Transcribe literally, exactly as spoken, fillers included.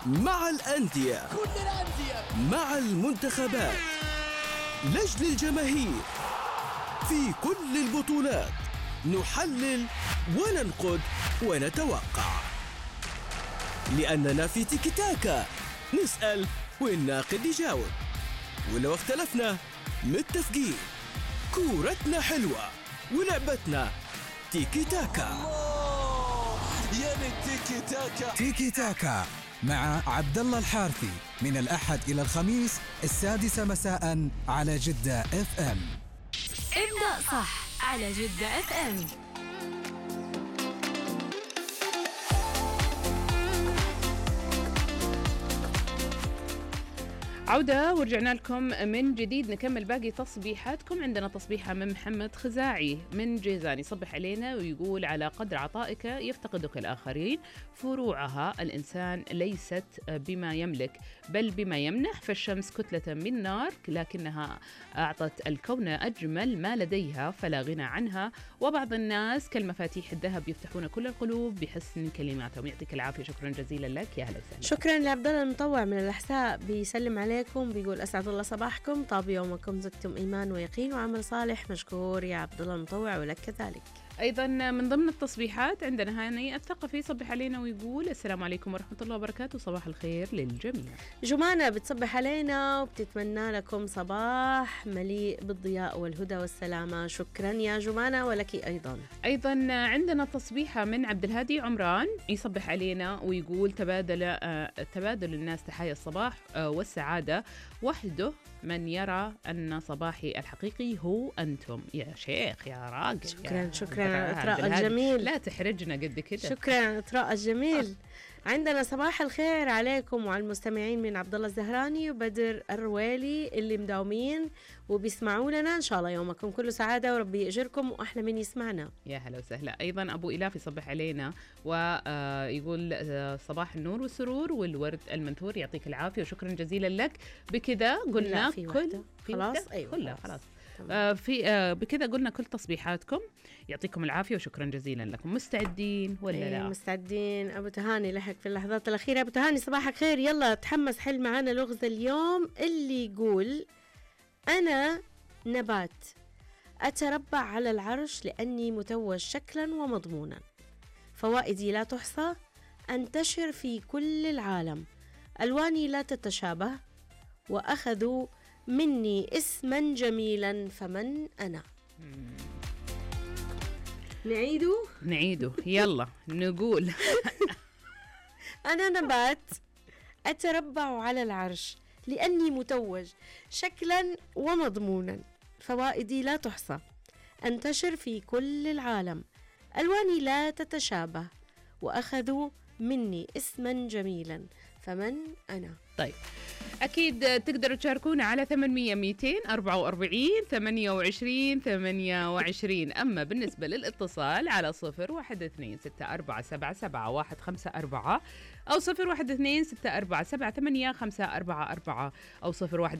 مع الأندية، كل الأندية، مع المنتخبات، لجل الجماهير، في كل البطولات نحلل وننقد ونتوقع، لأننا في تيكي تاكا نسأل والناقد يجاوب، ولو اختلفنا متفقين. كورتنا حلوة ولعبتنا تيكي تاكا. يا تيكي تاكا. تيكي تاكا مع عبد الله الحارثي من الأحد إلى الخميس السادسة مساء على جدة اف ام. ابدأ صح على جدة اف ام. عودة ورجعنا لكم من جديد نكمل باقي تصبيحاتكم. عندنا تصبيحة من محمد خزاعي من جيزان يصبح علينا ويقول: على قدر عطائك يفتقدك الآخرين، فروعها الإنسان ليست بما يملك بل بما يمنح، فالشمس كتلة من نار لكنها أعطت الكون أجمل ما لديها فلا غنى عنها، وبعض الناس كالمفاتيح الذهب يفتحون كل القلوب بحسن كلماتهم. يعطيك العافية، شكرا جزيلا لك. يا هلا وسهلا. شكرا لعبد الله المطوع من الأحساء، بيسلم عليكم، بيقول: أسعد الله صباحكم، طاب يومكم، زدتم إيمان ويقين وعمل صالح. مشكور يا عبد الله المطوع ولك كذلك. أيضا من ضمن التصبيحات عندنا هاني الثقفي يصبح علينا ويقول: السلام عليكم ورحمة الله وبركاته، صباح الخير للجميع. جمانة بتصبح علينا وبتتمنى لكم صباح مليء بالضياء والهدى والسلامة. شكرا يا جمانة ولك أيضا. أيضا عندنا تصبيحة من عبد الهادي عمران يصبح علينا ويقول: تبادل آه تبادل الناس تحايا الصباح آه والسعادة، وحده من يرى أن صباحي الحقيقي هو أنتم. يا شيخ يا راجل، شكرا يا شكرا على الإطراء الجميل، لا تحرجنا قد كده. شكرا على الإطراء الجميل. عندنا صباح الخير عليكم وعلى المستمعين من عبد الله الزهراني وبدر الرويلي اللي مداومين وبيسمعوا لنا. ان شاء الله يومكم كله سعاده وربي يأجركم واحلى من يسمعنا. يا هلا وسهلا. ايضا ابو الاف يصبح علينا ويقول: صباح النور والسرور والورد المنثور. يعطيك العافيه وشكرا جزيلا لك. بكذا قلنا كل خلاص ايوه كلها خلاص آه في آه بكذا قلنا كل تصبيحاتكم. يعطيكم العافيه وشكرا جزيلا لكم. مستعدين ولا ايه لا؟ مستعدين. ابو تهاني لحق في اللحظات الاخيره. ابو تهاني صباحك خير، يلا تحمس حل معانا لغز اليوم اللي يقول: انا نبات اتربع على العرش لاني متوج شكلا ومضمونا، فوائدي لا تحصى، انتشر في كل العالم، الواني لا تتشابه، واخذوا مني اسما جميلا، فمن أنا؟ نعيده نعيده يلا نقول: أنا نبات أتربع على العرش لأني متوج شكلا ومضمونا، فوائدي لا تحصى، أنتشر في كل العالم، ألواني لا تتشابه، وأخذوا مني اسما جميلا، فمن أنا؟ طيب أكيد تقدروا تشاركونا على ثمانمية مئتين أربعة وأربعين ثمانية وعشرين ثمانية وعشرين. أما بالنسبة للاتصال على صفر واحد اثنين ستة أربعة سبعة سبعة واحد خمسة أربعة أو صفر واحد اثنين ستة أربعة سبعة ثمانية خمسة أربعة أربعة أو صفر واحد